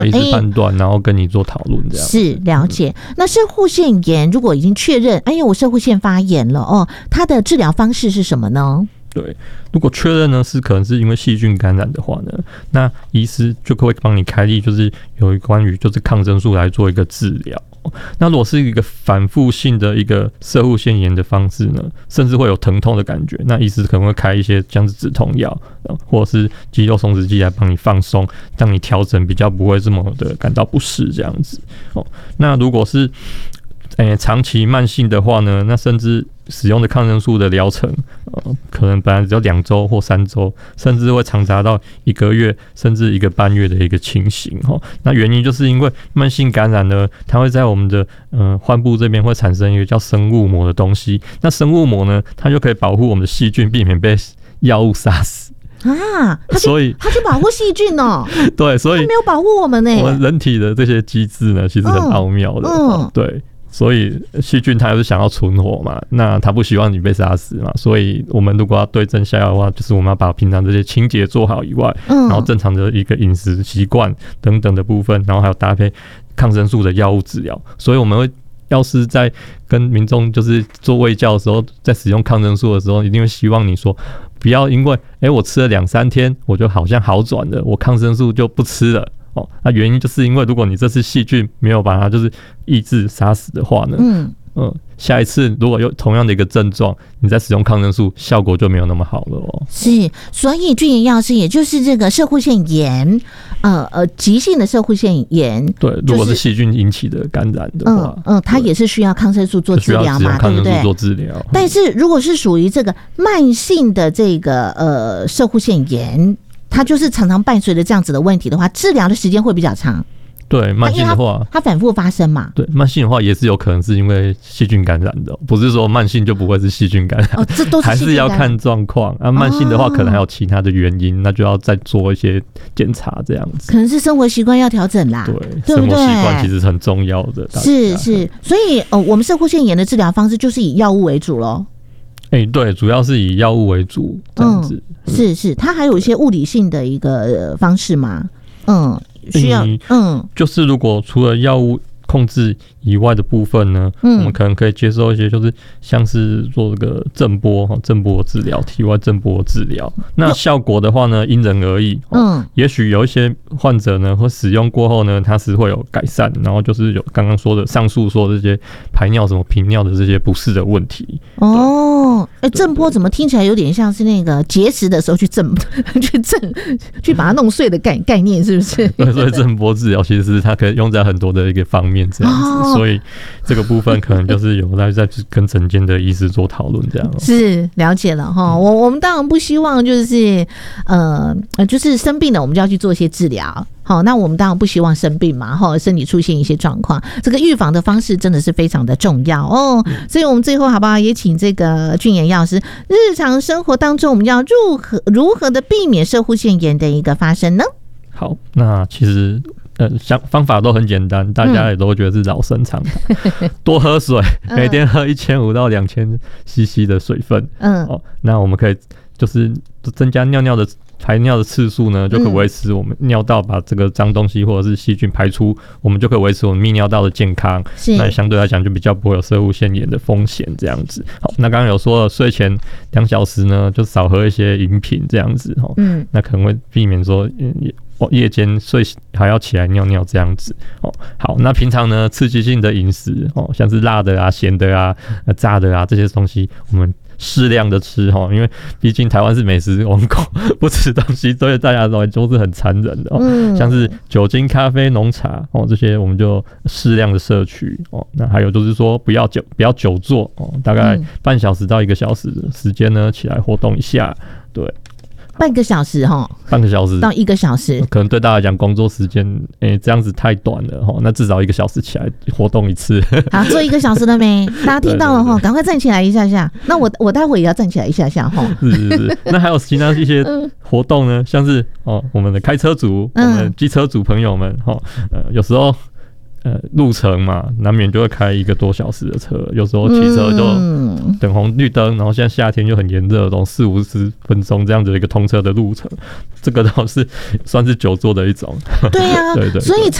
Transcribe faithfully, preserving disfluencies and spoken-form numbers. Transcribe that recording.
医师判断，然后跟你做讨论这样。 是了解。那攝護腺炎如果已经确认，哎呦，我攝護腺发炎了哦，它的治疗方式是什么呢？ 对，如果确认呢是可能是因为细菌感染的话呢，那医师就会帮你开立，就是有关于就是抗生素来做一个治疗。那如果是一个反复性的一个攝護腺炎的方式呢，甚至会有疼痛的感觉，那医师可能会开一些像是止痛药，或者是肌肉松弛剂来帮你放松，让你调整比较不会这么的感到不适这样子。哦，那如果是诶、欸、长期慢性的话呢，那甚至使用的抗生素的疗程，呃，可能本来只有两周或三周，甚至会长达到一个月，甚至一个半月的一个情形哈。那原因就是因为慢性感染呢，它会在我们的呃患部这边会产生一个叫生物膜的东西。那生物膜呢，它就可以保护我们的细菌，避免被药物杀死。 啊，它所以它去保护细菌哦。 对，所以它没有保护我们呢、欸。 我们人体的这些机制呢，其实很奥妙的。嗯，嗯对。所以细菌它是想要存活嘛，那它不希望你被杀死嘛，所以我们如果要对症下药的话，就是我们要把平常这些清洁做好以外，嗯，然后正常的一个饮食习惯等等的部分，然后还有搭配抗生素的药物治疗。所以我们会药师在跟民众就是做卫教的时候，在使用抗生素的时候，一定会希望你说不要因为哎、欸、我吃了两三天我就好像好转了，我抗生素就不吃了。哦，那原因就是因为如果你这次细菌没有把它就是抑制杀死的话呢，嗯嗯，下一次如果有同样的一个症状，你再使用抗生素，效果就没有那么好了哦。 是，所以菌炎药师也就是这个攝護腺炎，呃呃，急性的攝護腺炎， 对，如果是细菌引起的感染的话， 嗯嗯，它也是需要抗生素做治疗嘛，对不对？ 做治疗。 但是如果是属于这个慢性的这个呃攝護腺炎，它就是常常伴随着这样子的问题的话，治疗的时间会比较长。 对，慢性的话， 它反复发生嘛。 对，慢性的话也是有可能是因为细菌感染的，不是说慢性就不会是细菌感染。 哦，这都是还是要看状况。啊，慢性的话可能还有其他的原因，哦、那就要再做一些检查，这样子。 可能是生活习惯要调整啦。 对， 对不对？ 生活习惯其实很重要的。 是是，所以呃，我们攝護腺炎的治疗方式就是以药物为主咯。 哎、欸，对，主要是以药物为主这样子。 嗯、是是，它还有一些物理性的一个方式吗？嗯，需要嗯， 就是如果除了药物控制以外的部分呢，嗯，我们可能可以接受一些，就是像是做这个震波哈，震波治疗，体外震波治疗。那效果的话呢，因人而异。嗯，也许有一些患者呢，会使用过后呢，它是会有改善，然后就是有刚刚说的上述说的这些排尿什么频尿的这些不适的问题。 哦，哎、欸，震波怎么听起来有点像是那个节食的时候去震去震去把它弄碎的概概念，是不是？ 对，所以震波治疗其实是它可以用在很多的一个方面这样子。哦，所以这个部分可能就是有在在跟诊间的医师做讨论，这样是了解了哈。我我们当然不希望就是呃就是生病了我们就要去做一些治疗，好，那我们当然不希望生病嘛，哈，身体出现一些状况，这个预防的方式真的是非常的重要哦。所以我们最后好不好，也请这个菌炎药师，日常生活当中我们要如何如何的避免攝護腺炎的一个发生呢？ 好，那其实。呃，想方法都很简单，大家也都觉得是老生常谈。嗯、多喝水，每天喝一千五到两千 C C 的水分。嗯，哦，那我们可以就是增加尿尿的排尿的次数呢，就可以维持我们尿道把这个脏东西或者是细菌排出，我们就可以维持我们泌尿道的健康。那相对来讲就比较不会有攝護腺炎的风险这样子。好，那刚刚有说了，睡前两小时呢，就少喝一些饮品这样子。哦，嗯，那可能会避免说。嗯夜间睡还要起来尿尿这样子哦。好，那平常呢，刺激性的饮食哦，像是辣的啊、咸的啊、炸的啊这些东西，我们适量的吃哈，因为毕竟台湾是美食王国，不吃东西对大家来说是很残忍的哦。嗯、像是酒精、咖啡、浓茶哦这些，我们就适量的摄取哦。那还有就是说，不要久不要久坐哦，大概半小时到一个小时的时间呢，起来活动一下，对。 半个小时哈， 半个小时到一个小时， 可能对大家来讲工作时间，哎、欸，这样子太短了哈。那至少一个小时起来活动一次。好， 做一个小时了没？大家听到了哈，赶快站起来一下下。那我我待会也要站起来一下下哈。 是是是。那还有其他一些活动呢，像是哦，我们的开车族、我们机车族朋友们哈，呃，有时候呃路程嘛，难免就会开一个多小时的车，有时候骑车就等红绿灯，然后现在夏天就很炎热，这种四五十分钟这样子的一个通车的路程，这个倒是算是久坐的一种。 对呀、啊，对对对，所以